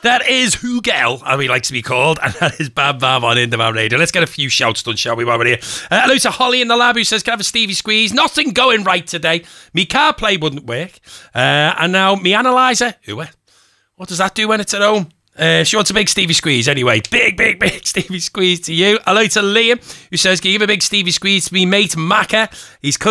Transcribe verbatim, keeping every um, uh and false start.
That is Hugel, as he likes to be called, and that is Bam Bam on Indie Radio. Let's get a few shouts done, shall we, while we're here? Uh, hello to Holly in the lab, who says, can I have a Stevie Squeeze? Nothing going right today. Me car play wouldn't work. Uh, and now me analyzer, who? What does that do when it's at home? Uh, she wants a big Stevie Squeeze anyway. Big, big, big Stevie Squeeze to you. Hello to Liam, who says, can you give a big Stevie Squeeze to me mate Macca? He's